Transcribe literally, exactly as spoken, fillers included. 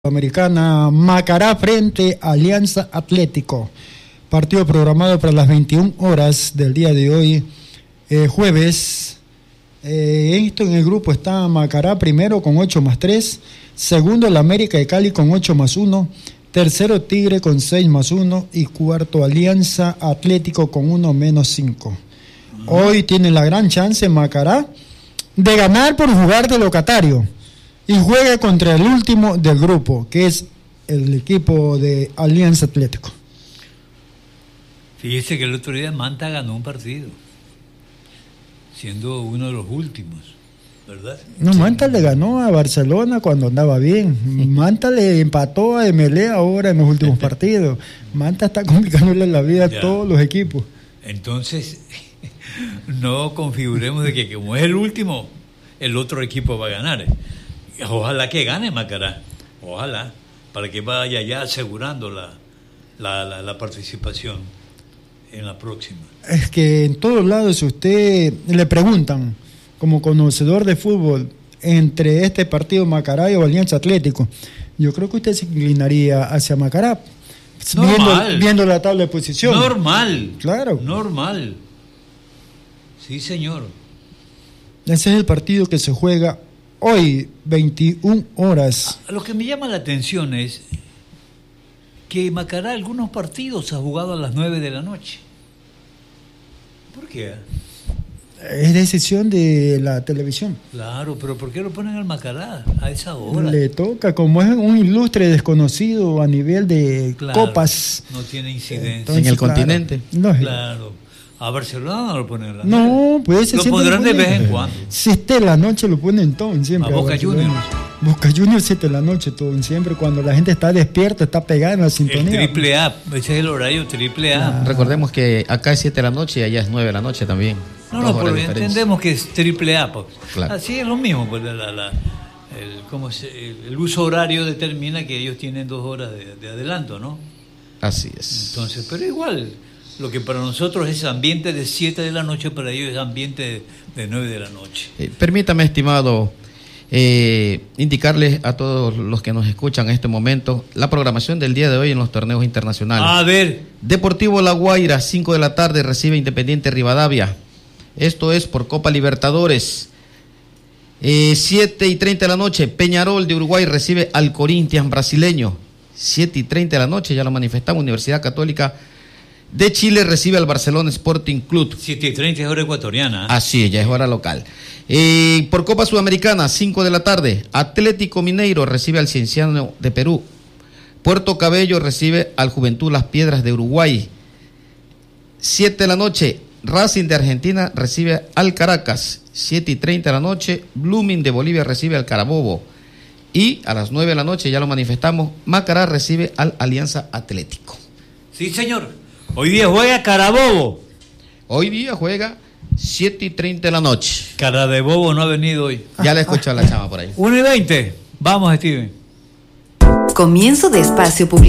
Americana, Macará frente a Alianza Atlético. Partido programado para las veintiuna horas del día de hoy, eh, jueves. Eh, esto en el grupo está Macará primero con ocho más tres, segundo el América de Cali con ocho más uno, tercero Tigre con seis más uno y cuarto Alianza Atlético con uno menos cinco. Uh-huh. Hoy tiene la gran chance Macará de ganar por jugar de locatario y juega contra el último del grupo, que es el equipo de Alianza Atlético. Fíjese que el otro día Manta ganó un partido, siendo uno de los últimos, ¿verdad? No, Manta le ganó a Barcelona cuando andaba bien. Manta le empató a Emelé ahora en los últimos partidos. Manta está complicándole la vida ya a todos los equipos. Entonces, no configuremos de que como es el último, el otro equipo va a ganar. Ojalá que gane Macará, ojalá, para que vaya ya asegurando la, la, la, la participación en la próxima. Es que en todos lados, si usted le preguntan, como conocedor de fútbol, entre este partido Macará o Alianza Atlético, yo creo que usted se inclinaría hacia Macará, viendo, viendo la tabla de posición. Normal. Claro. Normal. Sí, señor. Ese es el partido que se juega hoy, veintiuna horas. Lo que me llama la atención es que Macará algunos partidos ha jugado a las nueve de la noche. ¿Por qué? Es decisión de la televisión. Claro, pero ¿por qué lo ponen al Macará a esa hora? Le toca, como es un ilustre desconocido a nivel de claro, copas. No tiene incidencia. Entonces, en el claro, continente. No, claro. A Barcelona no lo ponen en la noche. No, pues lo pondrán de vez en cuando. siete de la noche lo ponen todo siempre. A Boca Juniors. Boca Juniors siete de la noche todo siempre, cuando la gente está despierta, está pegada en la sintonía. El triple A, ese es el horario triple A. Ah. Recordemos que acá es siete de la noche y allá es nueve de la noche también. No, no, pero entendemos que es triple A. Pues. Claro. Así es lo mismo, pues la, la, la, el, ¿cómo se, el, el uso horario determina que ellos tienen dos horas de, de adelanto, ¿no? Así es. Entonces, pero igual, lo que para nosotros es ambiente de siete de la noche, para ellos es ambiente de, de nueve de la noche. Eh, permítame, estimado, eh, indicarles a todos los que nos escuchan en este momento la programación del día de hoy en los torneos internacionales. A ver. Deportivo La Guaira, cinco de la tarde, recibe Independiente Rivadavia. Esto es por Copa Libertadores. Eh, siete y treinta de la noche, Peñarol de Uruguay recibe al Corinthians brasileño. siete y treinta de la noche, ya lo manifestamos, Universidad Católica de Chile recibe al Barcelona Sporting Club. siete y treinta es hora ecuatoriana. ¿eh? Así es, ya es hora local. Eh, por Copa Sudamericana, cinco de la tarde, Atlético Mineiro recibe al Cienciano de Perú. Puerto Cabello recibe al Juventud Las Piedras de Uruguay. siete de la noche, Racing de Argentina recibe al Caracas. siete y treinta de la noche, Blooming de Bolivia recibe al Carabobo. Y a las nueve de la noche, ya lo manifestamos, Macará recibe al Alianza Atlético. Sí, señor. Hoy día juega Carabobo. Hoy día juega siete y treinta de la noche. Cara de bobo no ha venido hoy. Ya le escuchó a la chama por ahí. uno y veinte. Vamos, Steven. Comienzo de espacio publicitario.